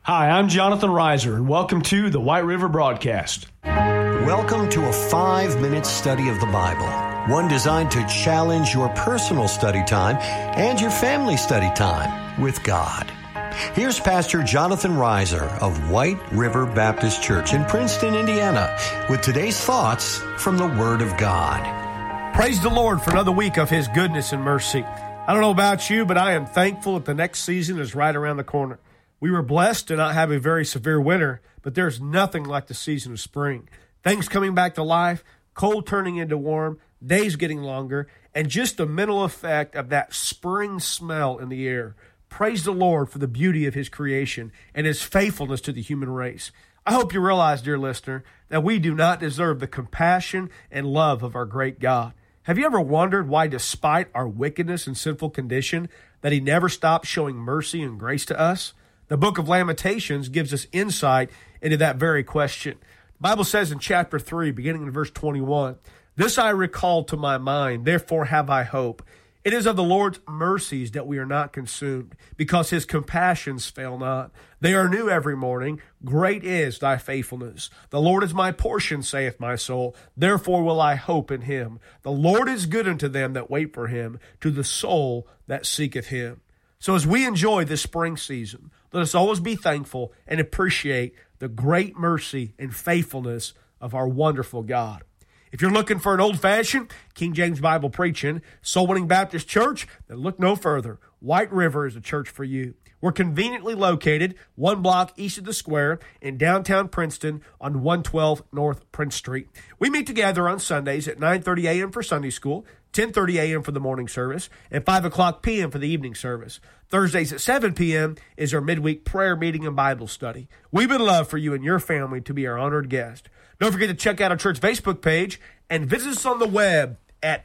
Hi, I'm Jonathan Reiser, and welcome to the White River Broadcast. Welcome to a 5-minute study of the Bible, one designed to challenge your personal study time and your family study time with God. Here's Pastor Jonathan Reiser of White River Baptist Church in Princeton, Indiana, with today's thoughts from the Word of God. Praise the Lord for another week of His goodness and mercy. I don't know about you, but I am thankful that the next season is right around the corner. We were blessed to not have a very severe winter, but there's nothing like the season of spring. Things coming back to life, cold turning into warm, days getting longer, and just the mental effect of that spring smell in the air. Praise the Lord for the beauty of His creation and His faithfulness to the human race. I hope you realize, dear listener, that we do not deserve the compassion and love of our great God. Have you ever wondered why, despite our wickedness and sinful condition, that He never stops showing mercy and grace to us? The book of Lamentations gives us insight into that very question. The Bible says in chapter 3, beginning in verse 21, "This I recall to my mind, therefore have I hope. It is of the Lord's mercies that we are not consumed, because His compassions fail not. They are new every morning. Great is thy faithfulness. The Lord is my portion, saith my soul. Therefore will I hope in Him. The Lord is good unto them that wait for Him, to the soul that seeketh Him." So as we enjoy this spring season, let us always be thankful and appreciate the great mercy and faithfulness of our wonderful God. If you're looking for an old-fashioned King James Bible preaching, soul-winning Baptist church, then look no further. White River is a church for you. We're conveniently located 1 block east of the square in downtown Princeton on 112 North Prince Street. We meet together on Sundays at 9:30 a.m. for Sunday school, 10:30 a.m. for the morning service, and 5 o'clock p.m. for the evening service. Thursdays at 7 p.m. is our midweek prayer meeting and Bible study. We would love for you and your family to be our honored guest. Don't forget to check out our church Facebook page and visit us on the web at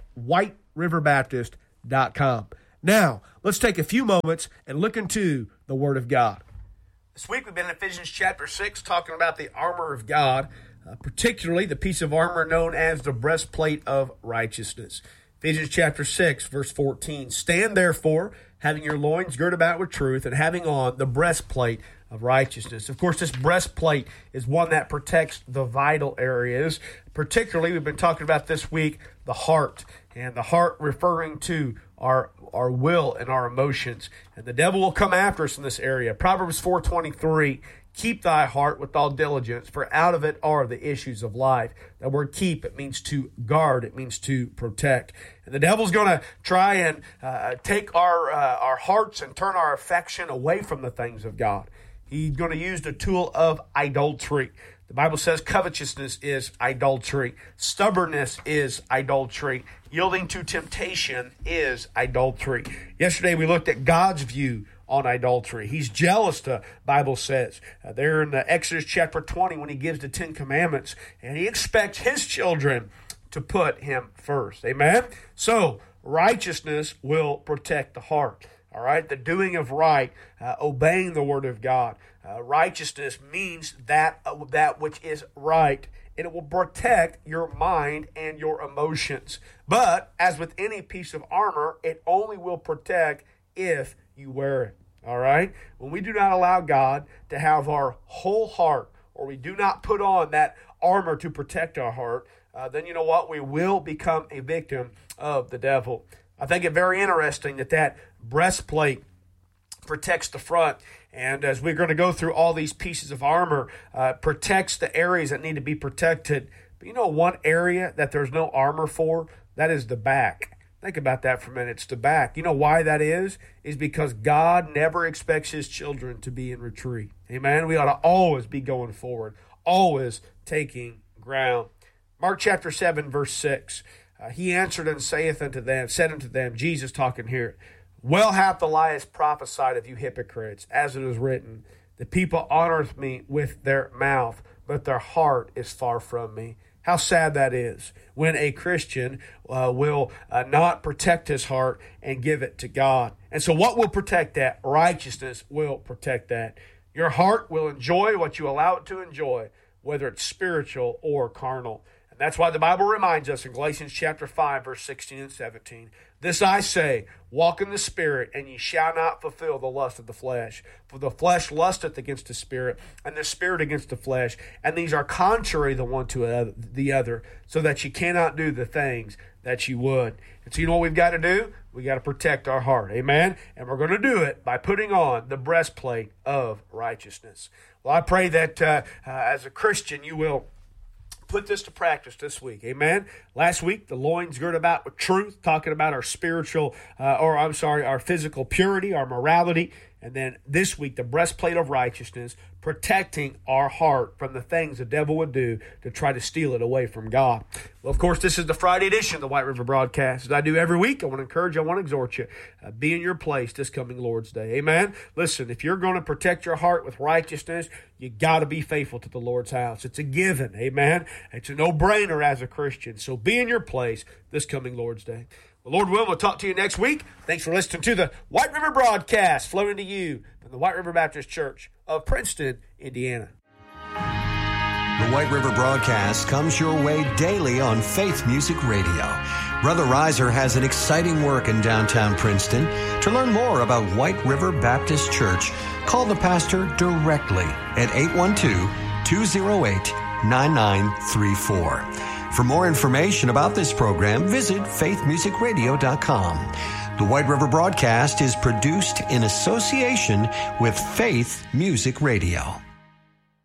whiteriverbaptist.com. Now, let's take a few moments and look into the Word of God. This week we've been in Ephesians chapter 6 talking about the armor of God, particularly the piece of armor known as the breastplate of righteousness. Ephesians chapter 6, verse 14. "Stand therefore, having your loins girt about with truth, and having on the breastplate of righteousness." Of course, this breastplate is one that protects the vital areas. Particularly, we've been talking about this week the heart, and the heart referring to our will and our emotions. And the devil will come after us in this area. Proverbs 4:23, "Keep thy heart with all diligence, for out of it are the issues of life." That word keep, it means to guard, it means to protect. And the devil's going to try and take our hearts and turn our affection away from the things of God. He's going to use the tool of idolatry. The Bible says covetousness is idolatry. Stubbornness is idolatry. Yielding to temptation is idolatry. Yesterday we looked at God's view on idolatry. He's jealous, the Bible says. There in Exodus chapter 20 when He gives the 10 Commandments, and He expects His children to put Him first. Amen? So, righteousness will protect the heart. All right, the doing of right, obeying the Word of God. Righteousness means that which is right, and it will protect your mind and your emotions. But as with any piece of armor, it only will protect if you wear it. All right, when we do not allow God to have our whole heart, or we do not put on that armor to protect our heart, then you know what? We will become a victim of the devil. I think it very interesting that breastplate protects the front. And as we're going to go through all these pieces of armor, protects the areas that need to be protected. But you know one area that there's no armor for? That is the back. Think about that for a minute. It's the back. You know why that is? Is because God never expects His children to be in retreat. Amen? We ought to always be going forward, always taking ground. Mark chapter 7, verse 6. He answered and said unto them, Jesus talking here, "Well hath Elias prophesied of you hypocrites, as it is written, the people honoreth me with their mouth, but their heart is far from me." How sad that is when a Christian will not protect his heart and give it to God. And so what will protect that? Righteousness will protect that. Your heart will enjoy what you allow it to enjoy, whether it's spiritual or carnal. And That's why the Bible reminds us in Galatians chapter 5, verse 16 and 17, "This I say, walk in the Spirit, and ye shall not fulfill the lust of the flesh. For the flesh lusteth against the Spirit, and the Spirit against the flesh. And these are contrary the one to the other, so that ye cannot do the things that ye would." And so you know what we've got to do? We got to protect our heart. Amen? And we're going to do it by putting on the breastplate of righteousness. Well, I pray that as a Christian, you will put this to practice this week. Amen. Last week, the loins girt about with truth, talking about our our physical purity, our morality. And then this week, the breastplate of righteousness, protecting our heart from the things the devil would do to try to steal it away from God. Well, of course, this is the Friday edition of the White River Broadcast. As I do every week, I want to encourage you, I want to exhort you, be in your place this coming Lord's Day. Amen? Listen, if you're going to protect your heart with righteousness, you got to be faithful to the Lord's house. It's a given. Amen? It's a no-brainer as a Christian. So be in your place this coming Lord's Day. Well, Lord willing, we'll talk to you next week. Thanks for listening to the White River Broadcast, flowing to you from the White River Baptist Church of Princeton, Indiana. The White River Broadcast comes your way daily on Faith Music Radio. Brother Reiser has an exciting work in downtown Princeton. To learn more about White River Baptist Church, call the pastor directly at 812-208-9934. For more information about this program, visit faithmusicradio.com. The White River Broadcast is produced in association with Faith Music Radio.